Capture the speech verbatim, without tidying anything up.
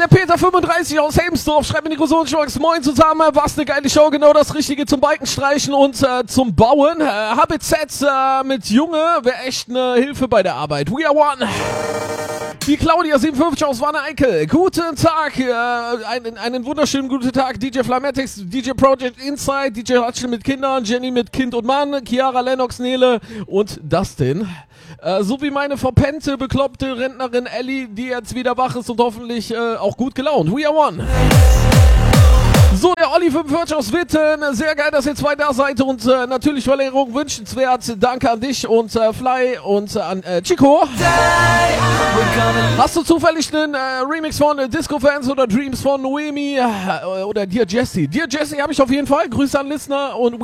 Peter fünfunddreißig aus Helmsdorf schreibt mir Nico-Sohn-Schwachs. Moin zusammen, was eine geile Show, genau das Richtige zum Balkenstreichen und äh, zum Bauen. Äh, H B Z äh, mit Junge wäre echt eine Hilfe bei der Arbeit. We are one. Die Claudia siebenundfünfzig aus Wanne-Eickel. Guten Tag, äh, einen, einen wunderschönen guten Tag. D J Flametics, D J Project Inside, D J Hutchel mit Kindern, Jenny mit Kind und Mann, Chiara, Lennox, Nele und Dustin. Äh, so wie meine verpennte, bekloppte Rentnerin Ellie, die jetzt wieder wach ist und hoffentlich äh, auch gut gelaunt. We are one. So, der Olli fünfundvierzig aus Witten. Sehr geil, dass ihr zwei da seid und äh, natürlich Verlängerung wünschenswert. Danke an dich und äh, Fly und äh, an äh, Chico. Hast du zufällig einen äh, Remix von äh, Disco-Fans oder Dreams von Noemi äh, oder Dear Jessie? Dear Jessie habe ich auf jeden Fall. Grüße an Listener und